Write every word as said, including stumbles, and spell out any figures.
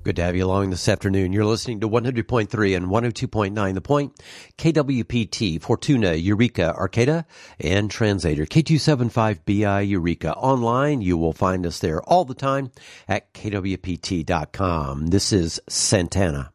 Good to have you along this afternoon. You're listening to one hundred point three and one oh two point nine The Point, K W P T, Fortuna, Eureka, Arcata, and Translator, K two seventy-five B I Eureka. Online, you will find us there all the time at K W P T dot com. This is Santana.